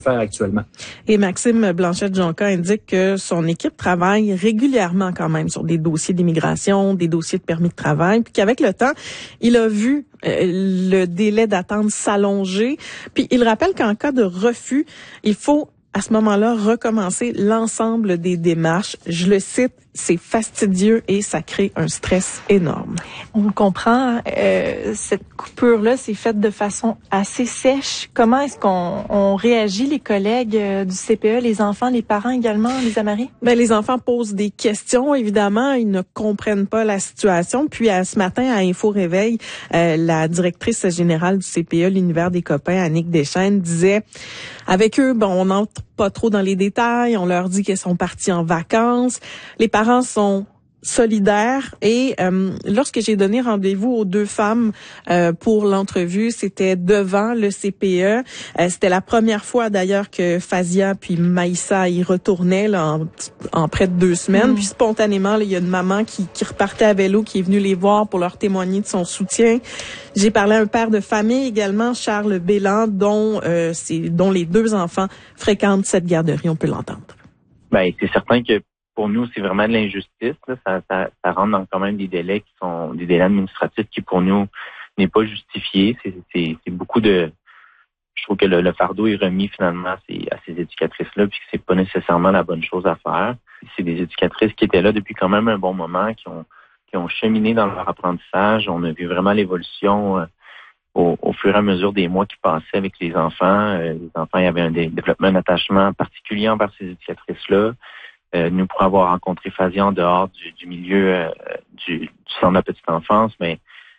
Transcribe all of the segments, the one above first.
faire actuellement. Et Maxime Blanchette-Jonca indique que son équipe travaille régulièrement quand même sur des dossiers d'immigration, des dossiers de permis de travail, puis qu'avec le temps, il a vu le délai d'attente s'allonger. Puis il rappelle qu'en cas de refus, il faut à ce moment-là recommencer l'ensemble des démarches. Je le cite, c'est fastidieux et ça crée un stress énorme. On le comprend, cette coupure-là s'est faite de façon assez sèche. Comment est-ce qu'on réagit, les collègues du CPE, les enfants, les parents également, Lisa Marie? Ben, les enfants posent des questions, évidemment, ils ne comprennent pas la situation. Puis ce matin, à Info Réveil, la directrice générale du CPE, l'Univers des copains, Annick Deschênes, disait, avec eux, bon, on n'entre pas trop dans les détails, on leur dit qu'elles sont parties en vacances. Les parents sont solidaires et lorsque j'ai donné rendez-vous aux deux femmes pour l'entrevue, c'était devant le CPE. C'était la première fois d'ailleurs que Fazia puis Maïssa y retournaient là, en près de 2 semaines. Puis spontanément, là, il y a une maman qui repartait à vélo qui est venue les voir pour leur témoigner de son soutien. J'ai parlé à un père de famille également, Charles Bélan, dont les 2 enfants fréquentent cette garderie. On peut l'entendre. Ben, c'est certain que pour nous, c'est vraiment de l'injustice. Là. Ça rentre dans quand même des délais qui sont des délais administratifs qui, pour nous, n'est pas justifié. C'est beaucoup de... Je trouve que le fardeau est remis finalement à ces éducatrices-là, puis que c'est pas nécessairement la bonne chose à faire. C'est des éducatrices qui étaient là depuis quand même un bon moment, qui ont cheminé dans leur apprentissage. On a vu vraiment l'évolution au fur et à mesure des mois qui passaient avec les enfants. Les enfants, il y avait un développement, un attachement particulier envers ces éducatrices-là. Nous, pour avoir rencontré Fazia en dehors du milieu du centre de la petite enfance, mais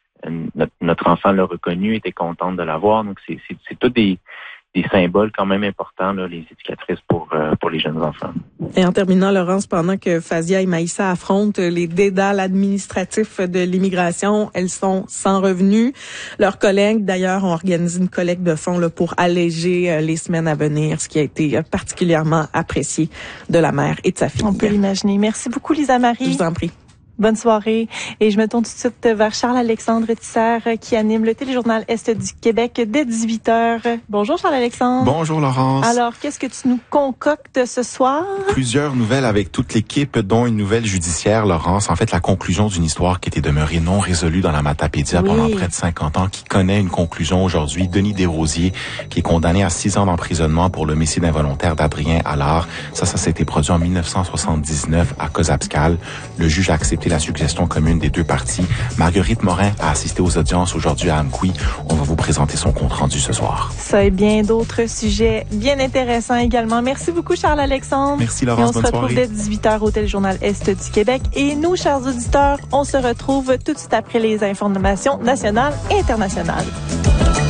notre enfant l'a reconnu, était contente de l'avoir. Donc, c'est tous des symboles quand même importants, là, les éducatrices pour les jeunes enfants. Et en terminant, Laurence, pendant que Fazia et Maïssa affrontent les dédales administratifs de l'immigration, elles sont sans revenus. Leurs collègues, d'ailleurs, ont organisé une collecte de fonds là, pour alléger les semaines à venir, ce qui a été particulièrement apprécié de la mère et de sa fille. On peut l'imaginer. Merci beaucoup, Lisa Marie. Je vous en prie. Bonne soirée. Et je me tourne tout de suite vers Charles-Alexandre Tisser qui anime le téléjournal Est du Québec dès 18h. Bonjour Charles-Alexandre. Bonjour Laurence. Alors, qu'est-ce que tu nous concoctes ce soir? Plusieurs nouvelles avec toute l'équipe, dont une nouvelle judiciaire, Laurence. En fait, la conclusion d'une histoire qui était demeurée non résolue dans la Matapédia pendant près de 50 ans, qui connaît une conclusion aujourd'hui. Denis Desrosiers, qui est condamné à 6 ans d'emprisonnement pour l'homicide involontaire d'Adrien Allard. Ça s'était produit en 1979 à Cozapscal. Le juge a accepté la suggestion commune des 2 parties. Marguerite Morin a assisté aux audiences aujourd'hui à Amqui. On va vous présenter son compte-rendu ce soir. Ça et bien d'autres sujets bien intéressants également. Merci beaucoup, Charles-Alexandre. Merci, Laurence. Bonne soirée. On se retrouve dès 18h au téléjournal Est du Québec. Et nous, chers auditeurs, on se retrouve tout de suite après les informations nationales et internationales.